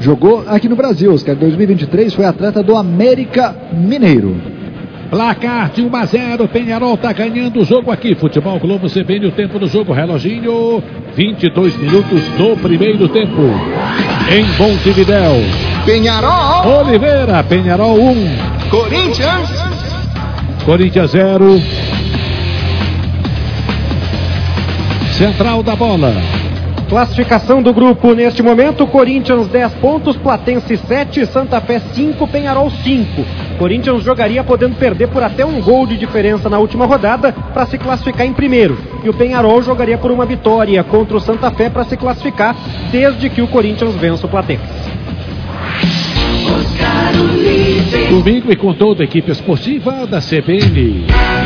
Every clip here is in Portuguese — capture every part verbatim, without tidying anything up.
jogou aqui no Brasil, Oscar, dois mil e vinte e três, foi atleta do América Mineiro. Placar de um a zero, Peñarol tá ganhando o jogo aqui. Futebol Globo C B N, o tempo do jogo, reloginho, vinte e dois minutos do primeiro tempo. Em Montevidéu. Peñarol. Oliveira, Peñarol um. Corinthians. Corinthians zero. Central da bola. Classificação do grupo neste momento: Corinthians dez pontos, Platense sete, Santa Fé cinco, Peñarol cinco. Corinthians jogaria podendo perder por até um gol de diferença na última rodada para se classificar em primeiro. E o Peñarol jogaria por uma vitória contra o Santa Fé para se classificar, desde que o Corinthians vença o Platense. Domingo e com toda a equipe esportiva da C B N.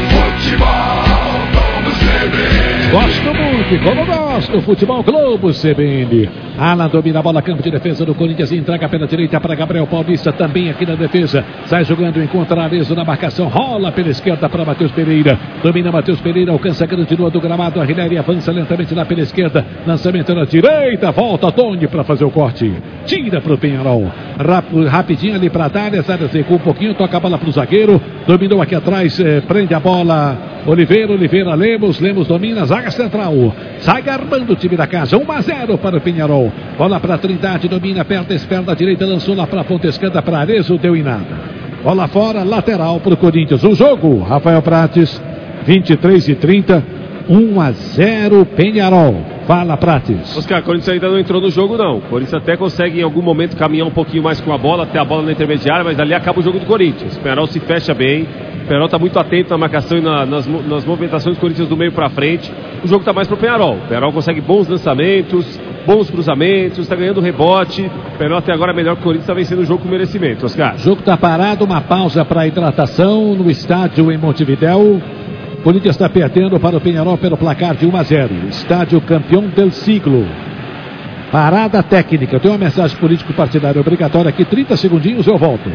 Gosto muito, como gosto, Futebol Globo C B N. Alan domina a bola, campo de defesa do Corinthians, entrega pela direita para Gabriel Paulista, também aqui na defesa. Sai jogando, encontra Arezo na marcação, rola pela esquerda para Matheus Pereira. Domina Matheus Pereira, alcança a grande lua do gramado, a Rileri avança lentamente lá pela esquerda. Lançamento na direita, volta Tony para fazer o corte. Tira para o Peñarol. Rap, rapidinho ali para a área, sai secou um pouquinho, toca a bola para o zagueiro. Dominou aqui atrás, eh, prende a bola. Oliveira, Oliveira, Lemos, Lemos domina, zaga central. Sai armando o time da casa, um a zero para o Peñarol. Bola para Trindade, domina, aperta, espera da direita, lançou lá para a ponta esquerda para Arezo, deu em nada. Bola fora, lateral para o Corinthians. O jogo, Rafael Prates, vinte e três e trinta, um a zero Peñarol. Fala, Prates. Oscar, o Corinthians ainda não entrou no jogo, não. O Corinthians até consegue em algum momento caminhar um pouquinho mais com a bola, até a bola na intermediária, mas ali acaba o jogo do Corinthians. O Peñarol se fecha bem. O Peñarol está muito atento na marcação e na, nas, nas movimentações do Corinthians do meio para frente. O jogo está mais para o Peñarol. O Peñarol consegue bons lançamentos, bons cruzamentos, está ganhando rebote. O Peñarol até agora é melhor que o Corinthians, está vencendo o jogo com merecimento, Oscar. O jogo está parado, uma pausa para hidratação no estádio em Montevidéu. O Corinthians está perdendo para o Peñarol pelo placar de um a zero. Estádio campeão del siglo. Parada técnica. Eu tenho uma mensagem político-partidária obrigatória aqui, trinta segundinhos, eu volto.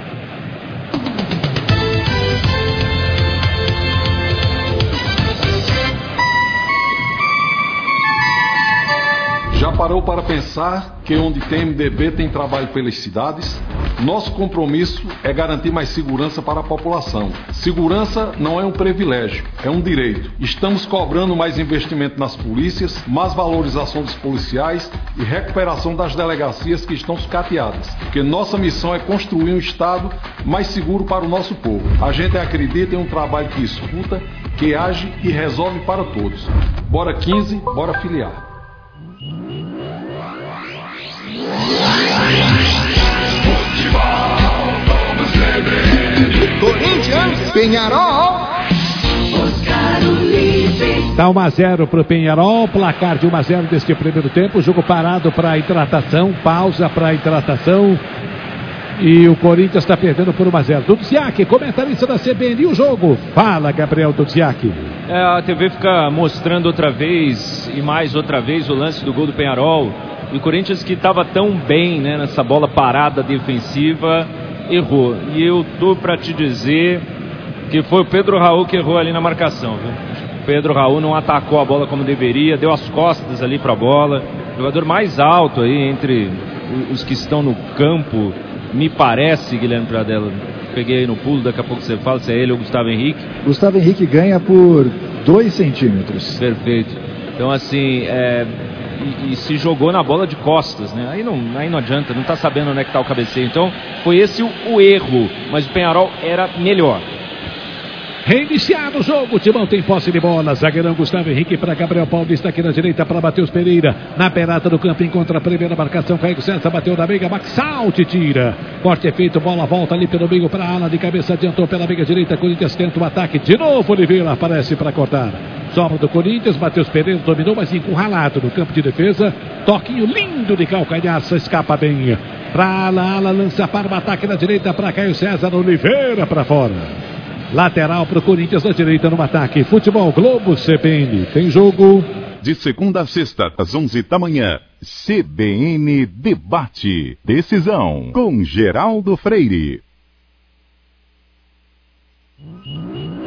Já parou para pensar que onde tem M D B tem trabalho pelas cidades? Nosso compromisso é garantir mais segurança para a população. Segurança não é um privilégio, é um direito. Estamos cobrando mais investimento nas polícias, mais valorização dos policiais e recuperação das delegacias que estão sucateadas. Porque nossa missão é construir um Estado mais seguro para o nosso povo. A gente acredita em um trabalho que escuta, que age e resolve para todos. Bora quinze, bora filiar. Corinthians, Peñarol. Está um a zero para o Peñarol, placar de um a zero deste primeiro tempo, jogo parado para a hidratação, pausa para a hidratação. E o Corinthians está perdendo por um a zero. Dudziak, comentarista da C B N, e o jogo? Fala, Gabriel Dudziak. É, a T V fica mostrando outra vez e mais outra vez o lance do gol do Peñarol. E o Corinthians, que estava tão bem, né, nessa bola parada defensiva, errou. E eu tô para te dizer que foi o Pedro Raul que errou ali na marcação, viu? O Pedro Raul não atacou a bola como deveria, deu as costas ali para a bola. O jogador mais alto aí entre os que estão no campo, me parece, Guilherme Pradella. Peguei aí no pulo, daqui a pouco você fala se é ele ou Gustavo Henrique. Gustavo Henrique ganha por dois centímetros. Perfeito. Então, assim, é... E, e se jogou na bola de costas, né? Aí não, aí não adianta, não tá sabendo onde é que tá o cabeceio. Então, foi esse o, o erro. Mas o Peñarol era melhor. Reiniciado o jogo, o Timão tem posse de bola. Zagueirão Gustavo Henrique para Gabriel Paulista aqui na direita para Matheus Pereira. Na beirada do campo encontra a primeira marcação. Caio César bateu na meiga, Maxalt tira. Corte é feito, bola volta ali pelo meio para a ala de cabeça, adiantou pela meiga direita. Corinthians tenta o ataque de novo. Oliveira aparece para cortar. Sobra do Corinthians, Matheus Pereira dominou, mas encurralado no campo de defesa. Toquinho lindo de calcanhar, só escapa bem. Para ala, ala lança para o ataque na direita para Caio César. Oliveira para fora. Lateral para o Corinthians na direita no ataque. Futebol Globo C B N. Tem jogo de segunda a sexta, às onze da manhã. C B N Debate. Decisão com Geraldo Freire.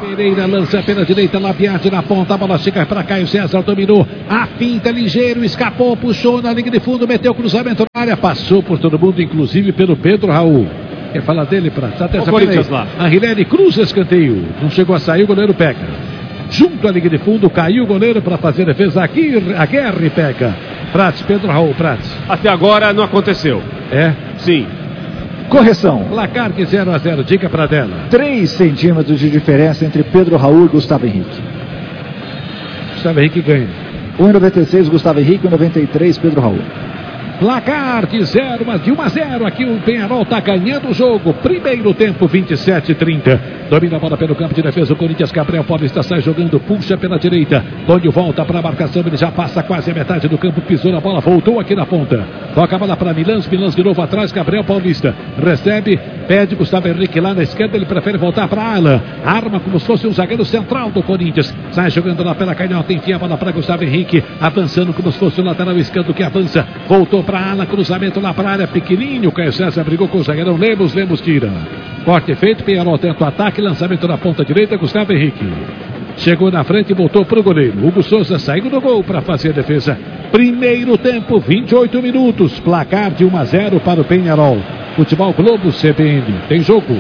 Pereira lança pela direita, Labiade na ponta, a bola chega para Caio César, dominou, a finta ligeiro, escapou, puxou na linha de fundo, meteu cruzamento na área, passou por todo mundo, inclusive pelo Pedro Raul. Quer falar dele, Prats? Até essa Corinthians lá. A Rilene cruza escanteio, não chegou a sair, o goleiro pega. Junto à linha de fundo, caiu o goleiro para fazer a defesa, aqui a Guerra pega. Prats, Pedro Raul, Prats. Até agora não aconteceu. É? Sim. Correção. Placar de zero a zero, dica para dela. três centímetros de diferença entre Pedro Raul e Gustavo Henrique. Gustavo Henrique ganha. um e noventa e seis, Gustavo Henrique, um e noventa e três, Pedro Raul. Placar de zero, mas de um a zero. Aqui o Penharol está ganhando o jogo. Primeiro tempo, vinte e sete a trinta. Domina a bola pelo campo de defesa. O Corinthians, Gabriel Paulista sai jogando, puxa pela direita. Tonho volta para a marcação. Ele já passa quase a metade do campo. Pisou na bola, voltou aqui na ponta. Toca a bola para Milans. Milans de novo atrás. Gabriel Paulista recebe, pede Gustavo Henrique lá na esquerda. Ele prefere voltar para a ala. Arma como se fosse um zagueiro central do Corinthians. Sai jogando lá pela canhota. Enfia a bola para Gustavo Henrique. Avançando como se fosse o lateral esquerdo que avança. Voltou para a ala, cruzamento lá para a área, pequenininho, Caio César brigou com o zagueirão Lemos, Lemos tira. Corte feito, Penharol tenta o ataque, lançamento na ponta direita, Gustavo Henrique. Chegou na frente e voltou para o goleiro. Hugo Souza saindo do gol para fazer a defesa. Primeiro tempo, vinte e oito minutos, placar de um a zero para o Penharol. Futebol Globo C B N, tem jogo.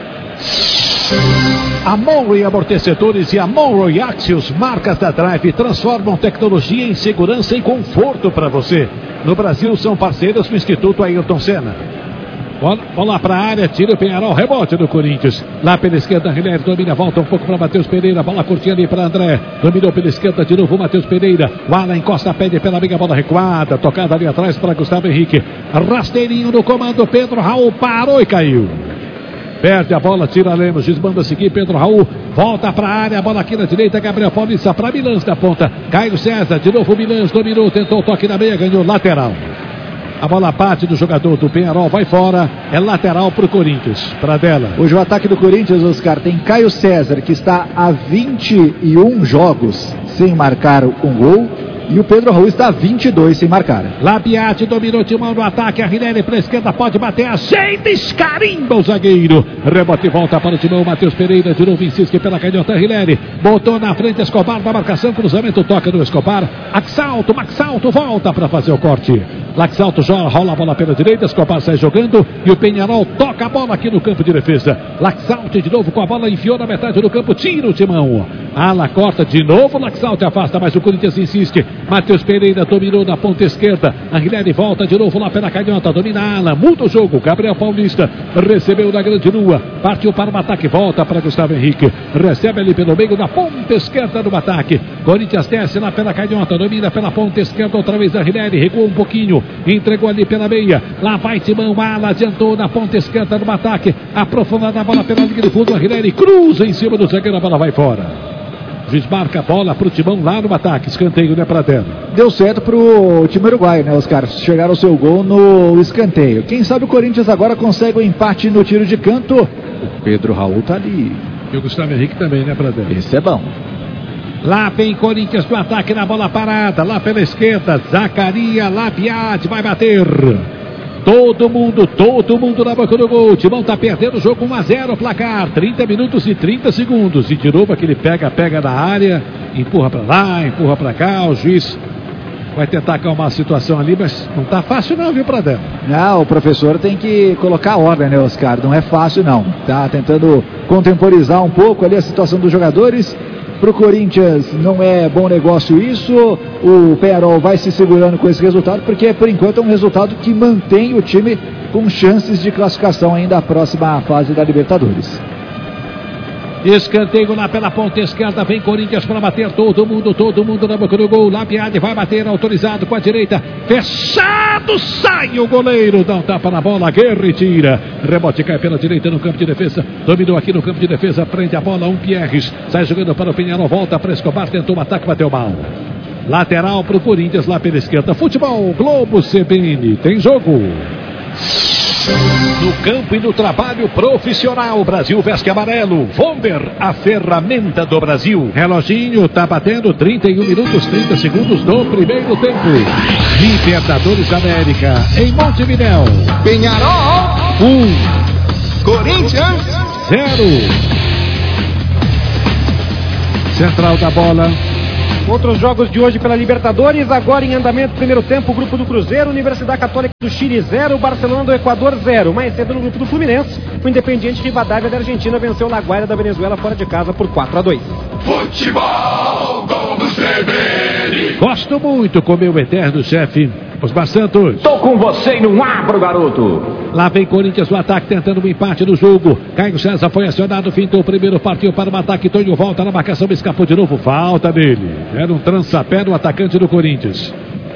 A Monroe Amortecedores e a Monroe Axios, marcas da Drive, transformam tecnologia em segurança e conforto para você. No Brasil são parceiros do Instituto Ayrton Senna. Bola, bola para a área, tira o Penharol, rebote do Corinthians. Lá pela esquerda, Guilherme domina, volta um pouco para Matheus Pereira. Bola curtinha ali para André. Dominou pela esquerda de novo o Matheus Pereira. O Alan encosta, pede pela amiga, bola recuada. Tocada ali atrás para Gustavo Henrique. Rasteirinho no comando, Pedro Raul parou e caiu. Perde a bola, tira Lemos, desmanda seguir, Pedro Raul, volta para a área, a bola aqui na direita, Gabriel Paulista para Milans da ponta, Caio César, de novo Milans, dominou, tentou o toque na meia, ganhou lateral. A bola parte do jogador do Penharol, vai fora, é lateral para o Corinthians, para dela. Hoje o ataque do Corinthians, Oscar, tem Caio César, que está há vinte e um jogos sem marcar um gol. E o Pedro Raul está a vinte e dois sem marcar. Labiate dominou Timão no ataque. A Rilene para a esquerda, pode bater. Ajeita, escarimba o zagueiro. Rebote e volta para o Timão. Matheus Pereira de novo insiste pela canhota. Rilene botou na frente Escobar na marcação. Cruzamento, toca do Escobar. Axalto, Maxalto volta para fazer o corte. Laxalto joga, rola a bola pela direita. Escobar sai jogando. E o Penharol toca a bola aqui no campo de defesa. Laxalto de novo com a bola. Enfiou na metade do campo. Tira o Timão. Ala corta de novo. Laxalto afasta, mas o Corinthians insiste. Matheus Pereira dominou na ponta esquerda. A Guilherme volta de novo lá pela canhota. Domina a ala, muda o jogo. Gabriel Paulista recebeu na grande lua. Partiu para o ataque, volta para Gustavo Henrique. Recebe ali pelo meio da ponta esquerda do ataque. Corinthians desce lá pela canhota. Domina pela ponta esquerda outra vez a Guilherme. Recuou um pouquinho. Entregou ali pela meia. Lá vai Timão. A ala adiantou na ponta esquerda do ataque. Aprofundada a bola pela linha de fundo. A Guilherme cruza em cima do zagueiro. A bola vai fora. Juiz marca a bola pro Timão lá no ataque. Escanteio, né, pra dentro. Deu certo pro time uruguaio, né, Oscar? Chegaram ao seu gol no escanteio. Quem sabe o Corinthians agora consegue o um empate no tiro de canto. O Pedro Raul tá ali. E o Gustavo Henrique também, né, pra dentro. Esse é bom. Lá vem Corinthians pro ataque na bola parada. Lá pela esquerda, Zacaria Labiade vai bater. Todo mundo, todo mundo na boca do gol. O Timão tá perdendo o jogo um a zero, placar. trinta minutos e trinta segundos. E de novo aquele pega-pega da área. Empurra pra lá, empurra pra cá. O juiz vai tentar acalmar a situação ali, mas não tá fácil não, viu, pra dentro. Não, o professor tem que colocar ordem, né, Oscar? Não é fácil não. Tá tentando contemporizar um pouco ali a situação dos jogadores. Pro Corinthians não é bom negócio isso. O Penharol vai se segurando com esse resultado, porque por enquanto é um resultado que mantém o time com chances de classificação ainda à próxima fase da Libertadores. Escanteio lá pela ponta esquerda, vem Corinthians para bater, todo mundo, todo mundo na boca do gol. Labiade vai bater, autorizado com a direita, fechado, sai o goleiro, dá um tapa na bola, Guerra tira, rebote cai pela direita no campo de defesa, dominou aqui no campo de defesa, prende a bola, um Pierres, sai jogando para o Penharol, volta para Escobar, tentou um ataque, bateu mal. Lateral para o Corinthians lá pela esquerda. Futebol Globo C B N, tem jogo. No campo e no trabalho profissional, Brasil veste amarelo. Vonder, a ferramenta do Brasil. Reloginho tá batendo trinta e um minutos, trinta segundos do primeiro tempo. Libertadores da América, em Montevidéu. Penharol um. Corinthians zero. Central da bola. Outros jogos de hoje pela Libertadores, agora em andamento, primeiro tempo, grupo do Cruzeiro, Universidade Católica do Chile zero, Barcelona do Equador zero. Mais cedo no grupo do Fluminense, o Independiente Rivadavia da Argentina venceu o La Guaira da Venezuela fora de casa por quatro a dois. Futebol do C B N. Gosto muito com meu eterno chefe, Osmar Santos. Tô com você e não abro, garoto. Lá vem Corinthians no ataque, tentando um empate no jogo. Caio César foi acionado, fintou o primeiro, partiu para o ataque. Tonho volta na marcação, escapou de novo. Falta dele. Era um trançapé do atacante do Corinthians.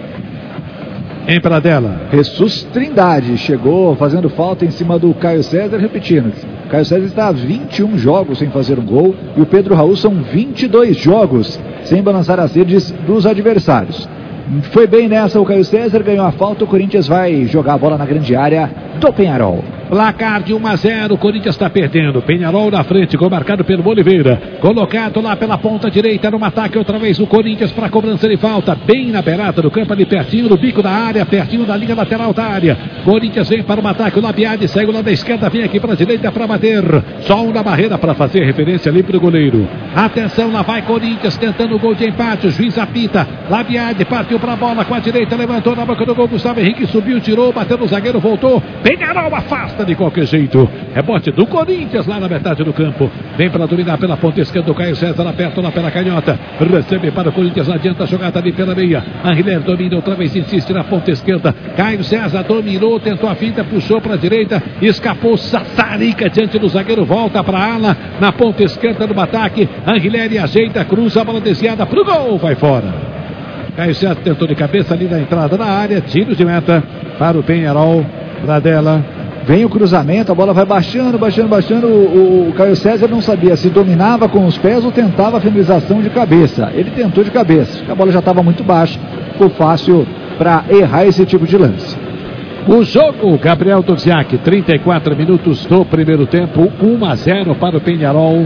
Em Pradella. Jesus Trindade chegou fazendo falta em cima do Caio César, repetindo. Caio César está há vinte e um jogos sem fazer um gol e o Pedro Raul são vinte e dois jogos sem balançar as redes dos adversários. Foi bem nessa o Caio César, ganhou a falta, o Corinthians vai jogar a bola na grande área do Penharol. Placar de um a zero, o Corinthians está perdendo. Penharol na frente, gol marcado pelo Oliveira. Colocado lá pela ponta direita, no ataque outra vez o Corinthians para cobrança de falta. Bem na beirada do campo, ali pertinho do bico da área, pertinho da linha lateral da área. Corinthians vem para o ataque, o Labiade segue o lado da esquerda, vem aqui para a direita para bater. Só um na barreira para fazer referência ali para o goleiro. Atenção, lá vai Corinthians tentando o gol de empate. O juiz apita. Labiade partiu para a bola com a direita, levantou na boca do gol. Gustavo Henrique subiu, tirou, bateu no zagueiro, voltou. Penharol afasta de qualquer jeito. Rebote do Corinthians lá na metade do campo. Vem para dominar pela ponta esquerda do Caio César, aperta lá pela canhota. Recebe para o Corinthians, adianta a jogada ali pela meia. Anriler domina outra vez, insiste na ponta esquerda. Caio César dominou, tentou a finta, puxou para a direita, escapou, Sassarica diante do zagueiro, volta para a ala, na ponta esquerda do ataque. Anriler ajeita, cruza a bola desviada pro gol, vai fora. Caio César tentou de cabeça ali na entrada da área, tiro de meta para o Penharol. Pradella. Vem o cruzamento, a bola vai baixando, baixando, baixando. O, o Caio César não sabia se dominava com os pés ou tentava a finalização de cabeça. Ele tentou de cabeça, a bola já estava muito baixa, ficou fácil para errar esse tipo de lance. O jogo, Gabriel Duziak, trinta e quatro minutos do primeiro tempo, um a zero para o Penharol.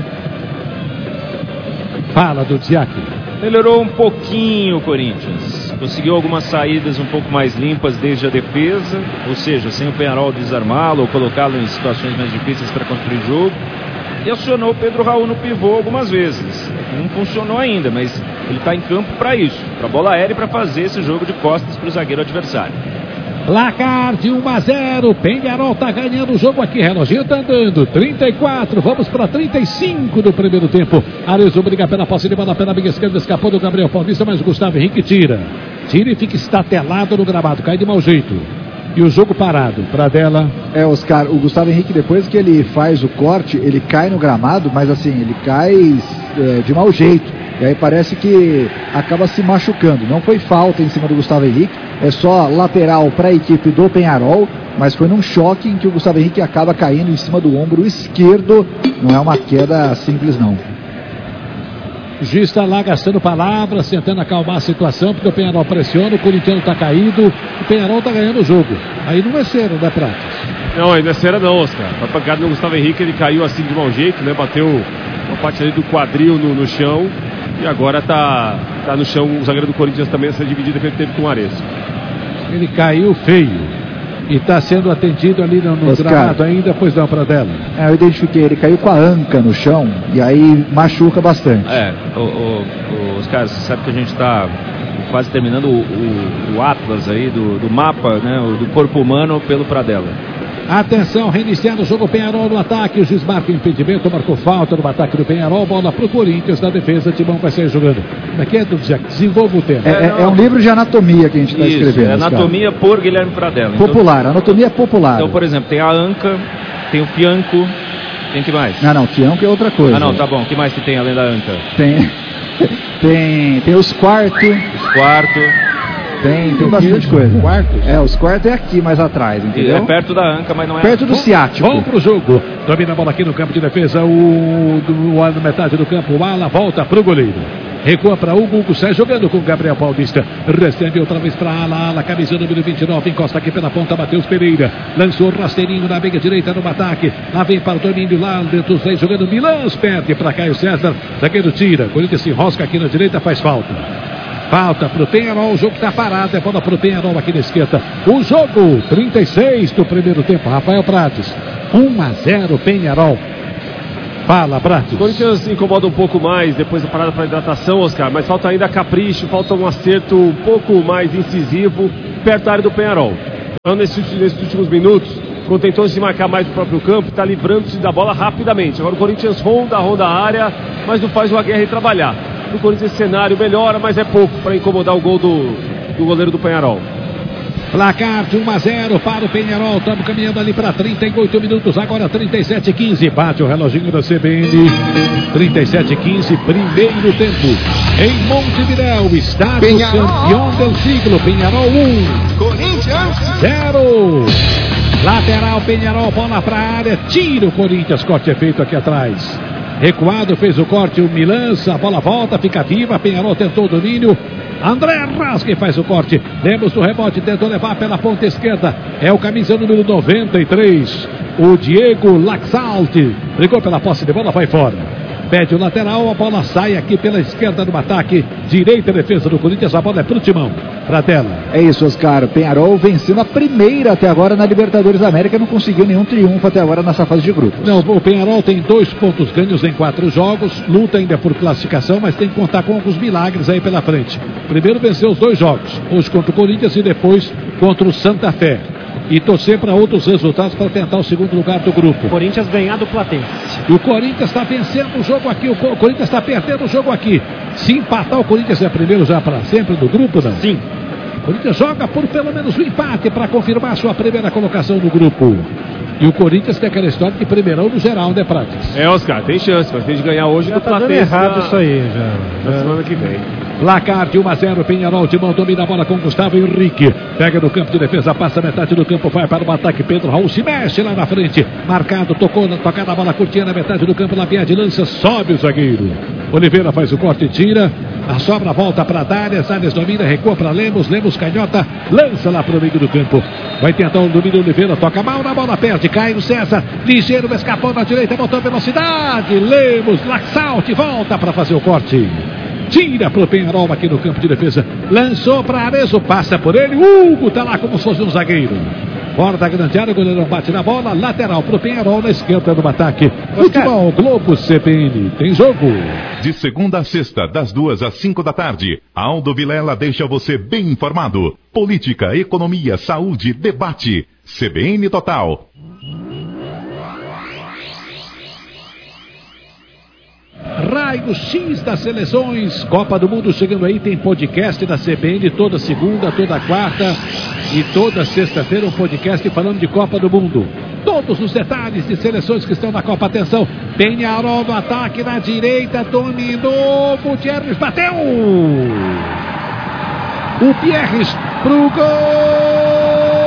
Fala, Duziak. Melhorou um pouquinho o Corinthians. Conseguiu algumas saídas um pouco mais limpas desde a defesa, ou seja, sem o Penharol desarmá-lo ou colocá-lo em situações mais difíceis para construir jogo. E acionou o Pedro Raul no pivô algumas vezes. Não funcionou ainda, mas ele está em campo para isso, para bola aérea e para fazer esse jogo de costas para o zagueiro adversário. Placar de um a zero, Penharol está ganhando o jogo aqui, reloginho está andando, trinta e quatro, vamos para trinta e cinco do primeiro tempo. Arezzo briga pela posse de bola, pela minha esquerda, escapou do Gabriel Paulista, mas o Gustavo Henrique tira. Tira e fica estatelado no gramado, cai de mau jeito. E o jogo parado, Pradella. É, Oscar, o Gustavo Henrique, depois que ele faz o corte, ele cai no gramado, mas assim, ele cai é, de mau jeito. E aí parece que acaba se machucando. Não foi falta em cima do Gustavo Henrique, é só lateral para a equipe do Penharol, mas foi num choque em que o Gustavo Henrique acaba caindo em cima do ombro esquerdo. Não é uma queda simples, não. O juiz está lá gastando palavras, tentando acalmar a situação, porque o Penharol pressiona, o corintiano está caído, o Penharol está ganhando o jogo. Aí não é cera, né, Prates? Não, aí não é cera não, Oscar. Foi pancada no Gustavo Henrique, ele caiu assim de mau jeito, né? Bateu uma parte ali do quadril no, no chão. E agora tá, tá no chão o zagueiro do Corinthians também, essa dividida que ele teve com o Arezzo. Ele caiu feio. E está sendo atendido ali no, no gramado ainda, pois não, Pradella. É, eu identifiquei, ele caiu com a anca no chão e aí machuca bastante. É, o, o, o, os caras, sabe que a gente está quase terminando o, o, o atlas aí do, do mapa, né, do corpo humano pelo Pradella. Atenção, reiniciando o jogo, Penharol no ataque, o juiz marca o impedimento, marcou falta no ataque do Penharol, bola pro Corinthians na defesa, Timão vai sair jogando. Daqui é do Jack, desenvolva o tema. É, é, é um livro de anatomia que a gente está escrevendo. É anatomia cara. Por Guilherme Pradella. Popular, então, anatomia popular. Então, por exemplo, tem a anca, tem o fianco, tem que mais? Não, não, fianco é outra coisa. Ah, não, tá bom, o que mais que tem além da anca? Tem, tem, tem os quartos. Os quartos. Tem, tem bastante coisa. Quartos? É, os quartos é aqui mais atrás, entendeu? É perto da anca, mas não é... Perto do ciático. Vamos pro jogo. Domina a bola aqui no campo de defesa. O, do, o, na metade do campo, o Ala volta pro goleiro. Recua para Hugo, Hugo sai jogando com o Gabriel Paulista. Recebe outra vez para Ala, Ala, camisa número vinte e nove, encosta aqui pela ponta, Matheus Pereira. Lançou rasteirinho na meia direita no ataque. Lá vem para o domínio, lá dentro dos dez, jogando Milãs, perde para Caio César. Zagueiro tira, Corinthians se enrosca aqui na direita, faz falta. Falta pro Penharol, o jogo está parado, é bola pro Penharol aqui na esquerda. O jogo, trinta e seis do primeiro tempo, Rafael Prates. um a zero Penharol. Fala, Pratos. O Corinthians incomoda um pouco mais depois da parada para hidratação, Oscar, mas falta ainda capricho, falta um acerto um pouco mais incisivo perto da área do Peñarol. Então, nesses, nesses últimos minutos, contentou se marcar mais no próprio campo, está livrando-se da bola rapidamente. Agora o Corinthians ronda, ronda a área, mas não faz o Aguirre trabalhar. No Corinthians esse cenário melhora, mas é pouco para incomodar o gol do, do goleiro do Peñarol. Placar de um a zero para o Peñarol. Estamos caminhando ali para trinta e oito minutos. Agora trinta e sete a quinze. Bate o reloginho da C B N. trinta e sete a quinze, primeiro tempo. Em Montevidéu, estádio Peñarol. campeão do siglo. Peñarol um. Corinthians zero. Lateral Peñarol, bola para a área. Tira o Corinthians. Corte é feito aqui atrás. Recuado, fez o corte, o Milança, a bola volta, fica viva, Peñarol tentou o domínio, André Rasque faz o corte, temos o rebote, tentou levar pela ponta esquerda, é o camisa número noventa e três, o Diego Laxalt, brigou pela posse de bola, vai fora. Pede o lateral, a bola sai aqui pela esquerda no ataque, direita defesa do Corinthians, a bola é pro Timão, pra tela. É isso, Oscar, Peñarol vencendo a primeira até agora na Libertadores da América, não conseguiu nenhum triunfo até agora nessa fase de grupos. Não, o Peñarol tem dois pontos ganhos em quatro jogos, luta ainda por classificação, mas tem que contar com alguns milagres aí pela frente. Primeiro venceu os dois jogos, hoje contra o Corinthians e depois contra o Santa Fé. E torcer para outros resultados para tentar o segundo lugar do grupo. Corinthians ganhar do Platense. E o Corinthians está vencendo o jogo aqui, o Corinthians está perdendo o jogo aqui. Se empatar, o Corinthians é primeiro já para sempre do grupo, não? Sim. O Corinthians joga por pelo menos um empate para confirmar sua primeira colocação no grupo. E o Corinthians tem aquela história de primeirão no geral, né, Prates? É, Oscar, tem chance, mas tem de ganhar hoje Já do tá dando Platense. errado na... isso aí, já. Na semana que vem. Placar de um a zero, Peñarol, Timão domina a bola com Gustavo Henrique. Pega no campo de defesa, passa metade do campo, vai para o ataque. Pedro Raul se mexe lá na frente. Marcado, tocou, tocada a bola curtinha na metade do campo. Labiade lança, sobe o zagueiro. Oliveira faz o corte, tira. A sobra volta para Dárias. Dárias domina, recua para Lemos. Lemos canhota, lança lá para o meio do campo. Vai tentar o domínio. Oliveira toca mal na bola, perde. Cai no César. Ligeiro, escapou na direita, botou velocidade. Lemos, Laxalt, volta para fazer o corte. Tira pro Peñarol aqui no campo de defesa. Lançou para Arezzo, passa por ele. Hugo tá lá como se fosse um zagueiro. Fora da grande área, o goleirão bate na bola. Lateral pro Peñarol na esquerda do ataque. Futebol Globo C B N. Tem jogo. De segunda a sexta, das duas às cinco da tarde, Aldo Vilela deixa você bem informado. Política, economia, saúde, debate. C B N Total. Raio X das seleções, Copa do Mundo chegando aí, tem podcast da C B N toda segunda, toda quarta e toda sexta-feira um podcast falando de Copa do Mundo. Todos os detalhes de seleções que estão na Copa, atenção, Peñarol no ataque na direita, dominou, Gutierrez bateu! O Pierres pro gol!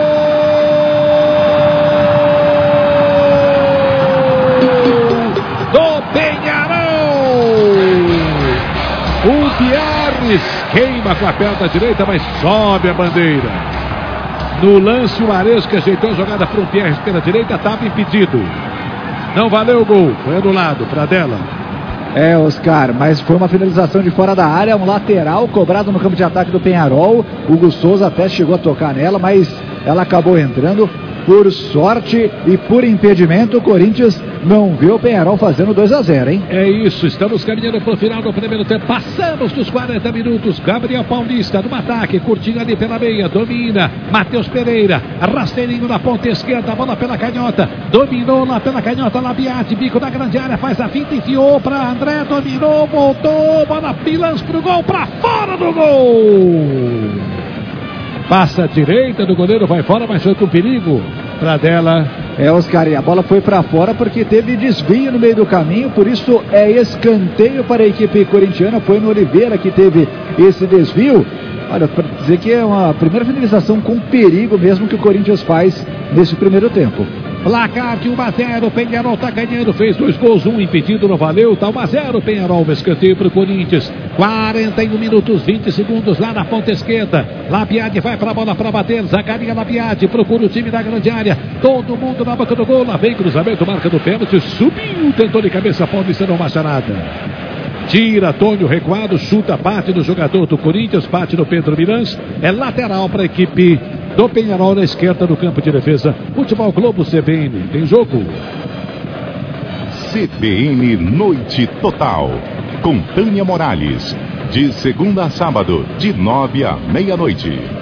O Pierres queima com a perna direita, mas sobe a bandeira. No lance, o Arezzo que ajeitou a jogada para o Pierres pela direita, estava impedido. Não valeu o gol, foi anulado para dela. É, Oscar, mas foi uma finalização de fora da área, um lateral cobrado no campo de ataque do Peñarol. Hugo Souza até chegou a tocar nela, mas ela acabou entrando. Por sorte e por impedimento, o Corinthians não vê o Peñarol fazendo dois a zero, hein? É isso, estamos caminhando para o final do primeiro tempo. Passamos dos quarenta minutos. Gabriel Paulista no ataque, curtinho ali pela meia, domina. Matheus Pereira, rasteirinho na ponta esquerda, bola pela canhota. Dominou lá pela canhota, Labiate, bico da grande área, faz a finta, enfiou para André, dominou, voltou, bola Pilans pro gol, para fora do gol! Passa a direita do goleiro, vai fora, mas foi com perigo para dela. É, Oscar, e a bola foi para fora porque teve desvio no meio do caminho, por isso é escanteio para a equipe corintiana. Foi no Oliveira que teve esse desvio. Olha, para dizer que é uma primeira finalização com perigo mesmo que o Corinthians faz nesse primeiro tempo. Placar de um a zero, Peñarol tá ganhando, fez dois gols, um impedido, não valeu, tá um a zero, Peñarol, escanteio pro Corinthians, quarenta e um minutos, vinte segundos lá na ponta esquerda, Labiade vai pra bola pra bater, Zacarias Labiade, procura o time da grande área, todo mundo na boca do gol, lá vem cruzamento, marca do pênalti, subiu, tentou de cabeça, Paulista não acha nada. Tira, Tônio recuado, chuta, bate no jogador do Corinthians, bate no Pedro Mirans, é lateral para a equipe do Peñarol na esquerda do campo de defesa. Futebol Globo C B N, tem jogo. C B N Noite Total, com Tânia Morales, de segunda a sábado, de nove à meia-noite.